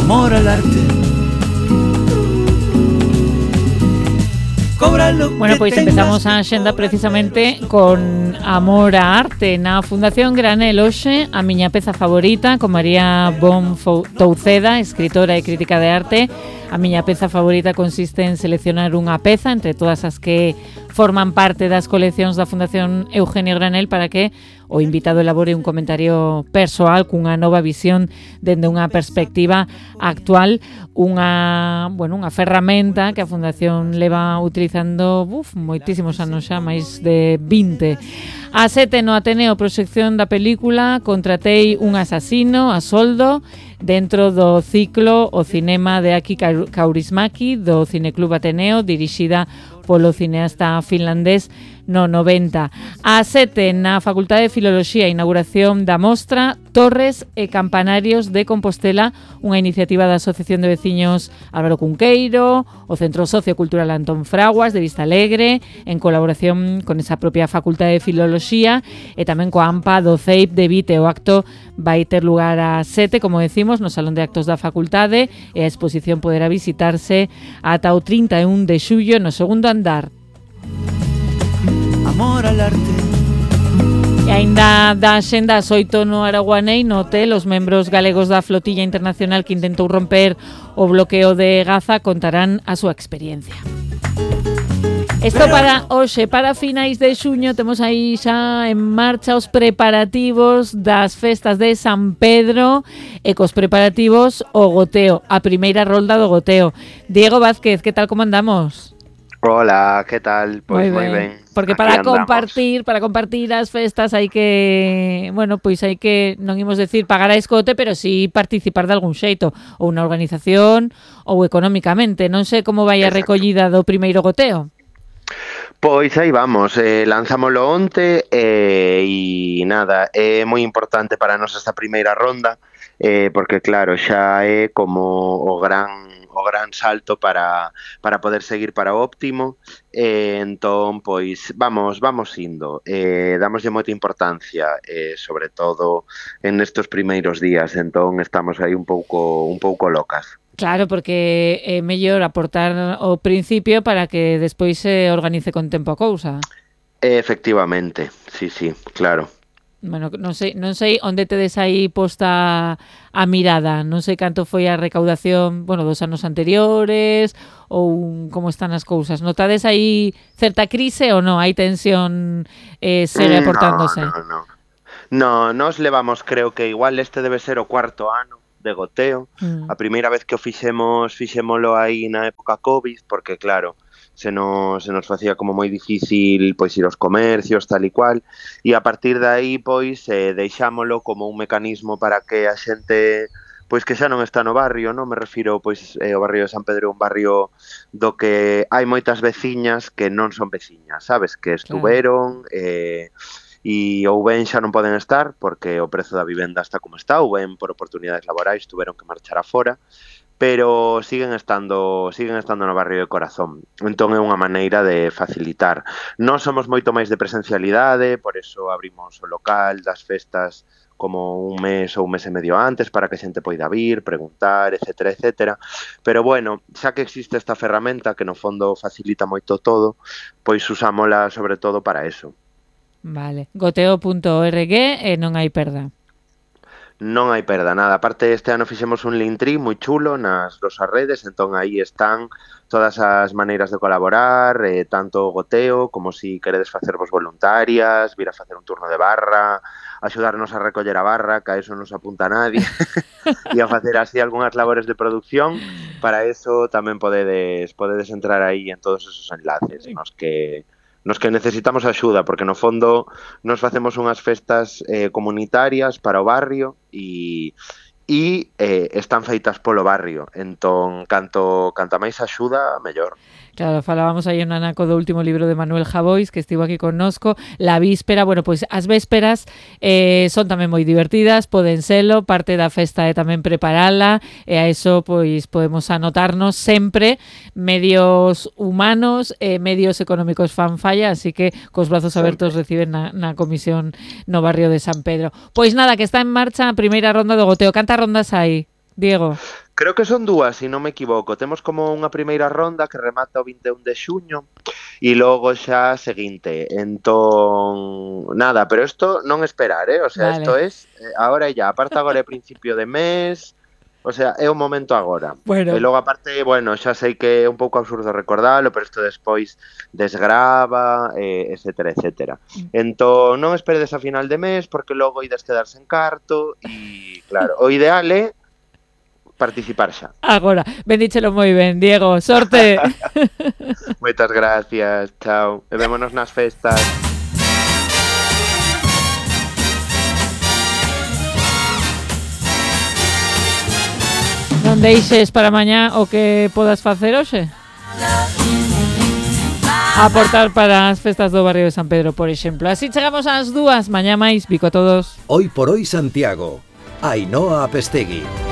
amor al arte. Bueno, pois empezamos a xenda precisamente con amor á arte na Fundación Granel. Hoxe a miña peza favorita con María Bon Touceda, escritora e crítica de arte. A miña peza favorita consiste en seleccionar unha peza entre todas as que forman parte das coleccións da Fundación Eugenio Granel para que o invitado elabore un comentario persoal cunha nova visión dende unha perspectiva actual, unha ferramenta que a Fundación leva utilizando moitísimos anos xa, máis de 20. A 7 no Ateneo, proxección da película Contratei un asasino a soldo dentro do ciclo O cinema de Aki Kaurismäki do Cineclub Ateneo, dirixida polo cineasta finlandés no 90. A 7 na Facultade de Filoloxía, inauguración da mostra Torres e Campanarios de Compostela, unha iniciativa da Asociación de Veciños Álvaro Cunqueiro, o Centro Sociocultural Antón Fraguas de Vista Alegre, en colaboración con esa propia Facultade de Filoloxía e tamén coa AMPA do CEIP de Vite. O acto vai ter lugar a 7, como decimos, no Salón de Actos da Facultade, e a exposición poderá visitarse ata o 31 de xullo no segundo andar. Amor al arte. E aínda da xenda as 8 no Araguanei, no hotel, os membros galegos da flotilla internacional que intentou romper o bloqueo de Gaza contarán a súa experiencia. Isto para hoxe, para finais de xuño, temos aí xa en marcha os preparativos das festas de San Pedro e cos preparativos o goteo, a primeira rolda do goteo. Diego Vázquez, que tal, como andamos? Hola, ¿qué tal? Pues moi ben. Porque para compartir as festas hai que, hai que, non imos decir pagar a escote, pero sí participar de algún xeito, ou na organización ou económicamente. Non sei como vai a recollida do primeiro goteo. Pois aí vamos, lanzámoslo onte e nada, é moi importante para nós esta primeira ronda, porque claro, xa é como o gran salto para poder seguir para o óptimo, entón, pois, vamos indo, damoslle moita importancia, sobre todo en estes primeiros días, entón estamos aí un pouco locas. Claro, porque é mellor aportar ao principio para que despois se organice con tempo a cousa. Efectivamente, sí, claro. Bueno, non sei onde tedes aí posta a mirada, non sei canto foi a recaudación, dos anos anteriores ou como están as cousas. Notades aí certa crise ou non? Hai tensión, segue aportándose? No, nós levamos, creo que igual este debe ser o cuarto ano de goteo. A primeira vez que o fixémolo aí na época COVID, porque claro, se nos facía como moi difícil pois ir aos comercios, tal e cual, e a partir de aí pois deixámolo como un mecanismo para que a xente pois que xa non está no barrio, non me refiro pois o barrio de San Pedro é un barrio do que hai moitas veciñas que non son veciñas, sabes, que estuveron e ou ben xa non poden estar porque o prezo da vivenda está como está, ou ben por oportunidades laborais tuveron que marchar afora, pero siguen estando no barrio de corazón. Entón é unha maneira de facilitar. Nós somos moito máis de presencialidade, por eso abrimos o local das festas como un mes ou un mes e medio antes para que a xente poida vir, preguntar, etcétera. Pero bueno, xa que existe esta ferramenta que no fondo facilita moito todo, pois usámola sobre todo para eso. Vale, goteo.org e non hai perda. Non hai perda, nada. Aparte, este ano fixemos un Linktree moi chulo nas nosas redes, entón aí están todas as maneiras de colaborar, tanto o goteo como si queredes facervos voluntarias, vir a facer un turno de barra, axudarnos a recoller a barra, que a eso non se apunta nadie, e a facer así algunhas labores de producción. Para eso tamén podedes entrar aí en todos esos enlaces nos que necesitamos axuda, porque no fondo nos facemos unhas festas comunitarias para o barrio e están feitas polo barrio, entón canta máis axuda, mellor. Claro, falábamos aí en Anaco do último libro de Manuel Javois, que estivo aquí connosco, La Víspera. Pois as vésperas son tamén moi divertidas, poden selo, parte da festa é tamén preparala, e a eso pois podemos anotarnos sempre medios humanos e medios económicos fan falla, así que cos brazos abertos reciben na comisión no barrio de San Pedro. Pois nada, que está en marcha a primeira ronda do goteo. Cantas rondas hai, Diego? Creo que son dúas, se non me equivoco. Temos como unha primeira ronda que remata o 21 de xuño e logo xa a seguinte. Entón, nada, pero isto non esperar, O sea, isto Vale. es agora e ya. Aparte agora é principio de mes, o sea, é o momento agora. E Bueno, logo aparte, bueno, xa sei que é un pouco absurdo recordalo, pero isto despois desgrava, etcétera, etcétera. Entón, non esperedes a final de mes porque logo ides quedar sen carto e, claro, o ideal é participar xa. agora, ben díchelo moi ben, Diego, sorte. Moitas gracias, chao. E vémonos nas festas. Non deixes para mañá o que podas facer hoxe. Aportar para as festas do barrio de San Pedro, por exemplo. Así chegamos ás 2, mañá máis, bico a todos. Hoy por hoy Santiago, Ainhoa Apestegui.